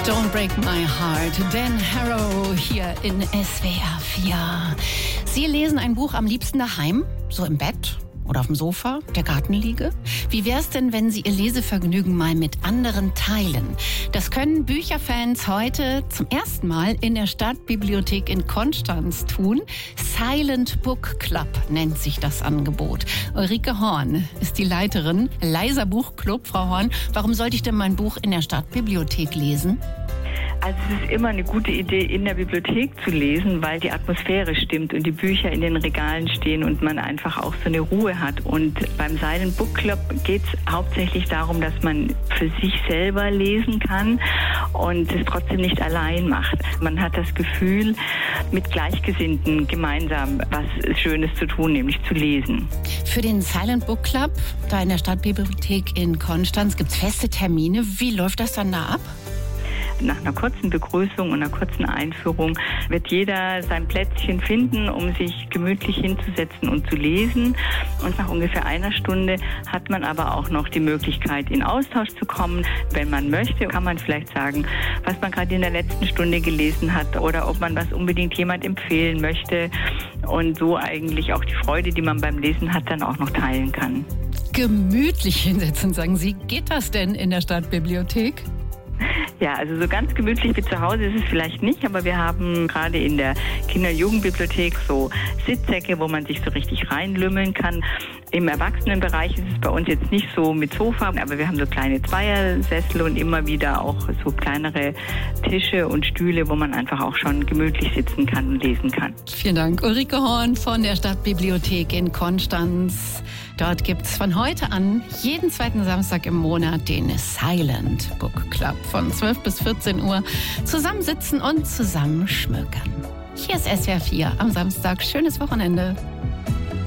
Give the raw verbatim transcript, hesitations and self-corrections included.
Don't Break My Heart, Dan Harrow hier in S W R vier. Sie lesen ein Buch am liebsten daheim, so im Bett oder auf dem Sofa, der Gartenliege? Wie wär's denn, wenn Sie Ihr Lesevergnügen mal mit anderen teilen? Das können Bücherfans heute zum ersten Mal in der Stadtbibliothek in Konstanz tun. Silent Book Club nennt sich das Angebot. Ulrike Horn ist die Leiterin. Leiser Buchclub, Frau Horn. Warum sollte ich denn mein Buch in der Stadtbibliothek lesen? Also es ist immer eine gute Idee, in der Bibliothek zu lesen, weil die Atmosphäre stimmt und die Bücher in den Regalen stehen und man einfach auch so eine Ruhe hat. Und beim Silent Book Club geht es hauptsächlich darum, dass man für sich selber lesen kann und es trotzdem nicht allein macht. Man hat das Gefühl, mit Gleichgesinnten gemeinsam was Schönes zu tun, nämlich zu lesen. Für den Silent Book Club, da in der Stadtbibliothek in Konstanz, gibt es feste Termine. Wie läuft das dann da ab? Nach einer kurzen Begrüßung und einer kurzen Einführung wird jeder sein Plätzchen finden, um sich gemütlich hinzusetzen und zu lesen. Und nach ungefähr einer Stunde hat man aber auch noch die Möglichkeit, in Austausch zu kommen. Wenn man möchte, kann man vielleicht sagen, was man gerade in der letzten Stunde gelesen hat oder ob man was unbedingt jemand empfehlen möchte. Und so eigentlich auch die Freude, die man beim Lesen hat, dann auch noch teilen kann. Gemütlich hinsetzen, sagen Sie. Geht das denn in der Stadtbibliothek? Ja, also so ganz gemütlich wie zu Hause ist es vielleicht nicht, aber wir haben gerade in der Kinder- und Jugendbibliothek so Sitzsäcke, wo man sich so richtig reinlümmeln kann. Im Erwachsenenbereich ist es bei uns jetzt nicht so mit Sofa, aber wir haben so kleine Zweiersessel und immer wieder auch so kleinere Tische und Stühle, wo man einfach auch schon gemütlich sitzen kann und lesen kann. Vielen Dank. Ulrike Horn von der Stadtbibliothek in Konstanz. Dort gibt es von heute an jeden zweiten Samstag im Monat den Silent Book Club von zwölf bis vierzehn Uhr. Zusammensitzen und zusammen schmökern. Hier ist S W R vier am Samstag. Schönes Wochenende.